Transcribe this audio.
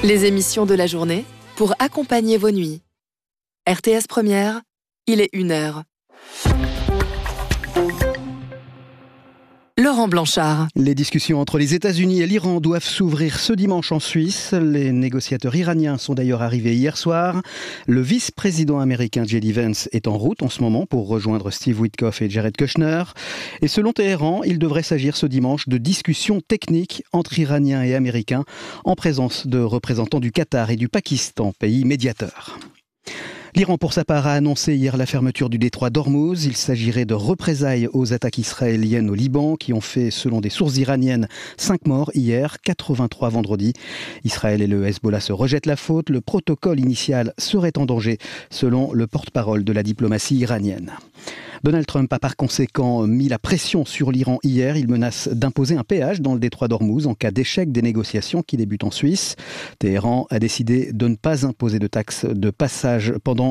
Les émissions de la journée pour accompagner vos nuits. RTS Première, il est 1h. Laurent Blanchard. Les discussions entre les États-Unis et l'Iran doivent s'ouvrir ce dimanche en Suisse. Les négociateurs iraniens sont d'ailleurs arrivés hier soir. Le vice-président américain J.D. Vance est en route en ce moment pour rejoindre Steve Witkoff et Jared Kushner. Et selon Téhéran, il devrait s'agir ce dimanche de discussions techniques entre Iraniens et Américains en présence de représentants du Qatar et du Pakistan, pays médiateurs. L'Iran, pour sa part, a annoncé hier la fermeture du détroit d'Ormuz. Il s'agirait de représailles aux attaques israéliennes au Liban qui ont fait, selon des sources iraniennes, 5 morts hier, 83 vendredi. Israël et le Hezbollah se rejettent la faute. Le protocole initial serait en danger, selon le porte-parole de la diplomatie iranienne. Donald Trump a par conséquent mis la pression sur l'Iran hier. Il menace d'imposer un péage dans le détroit d'Ormuz en cas d'échec des négociations qui débutent en Suisse. Téhéran a décidé de ne pas imposer de taxes de passage pendant